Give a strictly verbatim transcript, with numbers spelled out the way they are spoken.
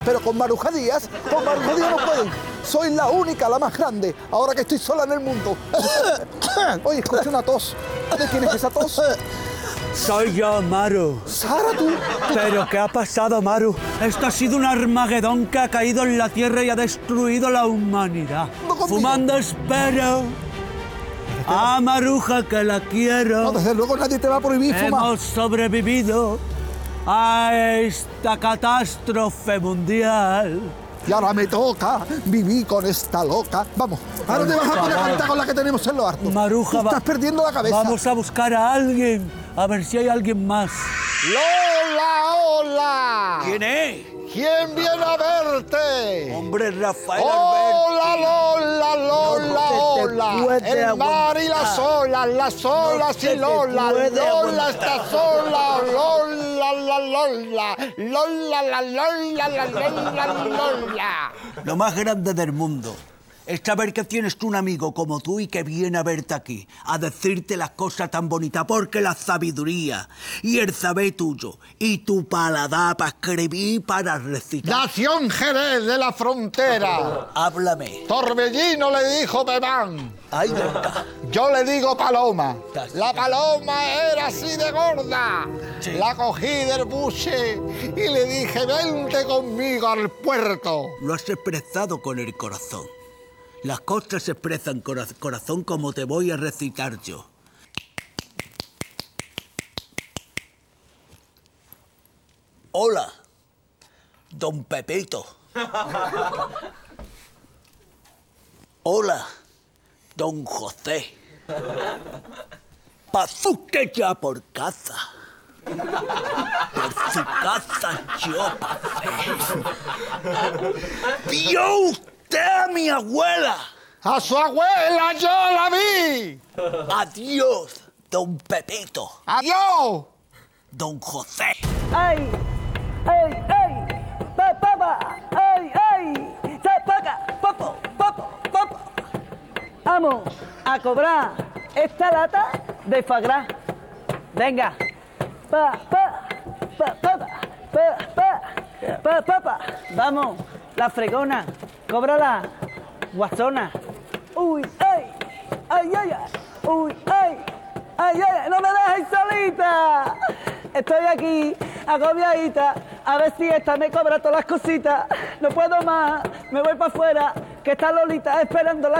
Pero con Maruja Díaz, con Maruja Díaz no pueden. Soy la única, la más grande, ahora que estoy sola en el mundo. Oye, escuché una tos. ¿De quién es esa tos? Soy yo, Maru. Sara, tú. ¿Pero qué ha pasado, Maru? Esto ha sido un Armagedón que ha caído en la Tierra y ha destruido la humanidad. No conmigo. Fumando espero a Maruja, que la quiero. No, desde luego nadie te va a prohibir fumar. Hemos sobrevivido a esta catástrofe mundial. Y ahora me toca vivir con esta loca. Vamos, ahora te vas a poner a cantar con la que tenemos en lo harto. Maruja, Tú estás va- perdiendo la cabeza. Vamos a buscar a alguien, a ver si hay alguien más. ¡Lola, hola! ¿Quién es? ¿Quién viene a verte? Hombre, Rafael Hola, Alberti. Lola, Lola, No se te hola. puede El mar y las aguantar. olas, las olas No se y te Lola. puede Lola aguantar. está sola, Lola, la Lola. Lola, la Lola, la Lola, la Lola. Lo más grande del mundo es saber que tienes un amigo como tú y que viene a verte aquí, a decirte las cosas tan bonitas, porque la sabiduría y el saber tuyo y tu paladar para escribir y para recitar. Nación Jerez de la Frontera. Háblame. Torbellino le dijo Pemán. Ay, venga. Yo le digo paloma. La paloma era así de gorda. Sí. La cogí del buche y le dije, vente conmigo al puerto. Lo has expresado con el corazón. Las cosas se expresan con el corazón como te voy a recitar yo. Hola, don Pepito. Hola, don José. Pasó usted ya por casa. Por su casa yo pasé. ¿Vio usted a mi abuela? A su abuela yo la vi. Adiós, don Pepito. Adiós. Don José. ¡Ay! ¡Ay! ¡Ay! ¡Pa, papa! ¡Ay! ¡Ay! ¡Se paga! ¡Popo! ¡Popo! ¡Popo! Vamos a cobrar esta lata de foie gras. Venga. Pa, pa, pa, pa, pa, pa, pa, pa, pa. Vamos, la fregona. Cóbrala. Guasona. Uy, ay, ay, ay, ay. Uy, ay, ay, ay, no me dejes solita. Estoy aquí, agobiadita, a ver si esta me cobra todas las cositas. No puedo más, me voy para afuera, que está Lolita esperando la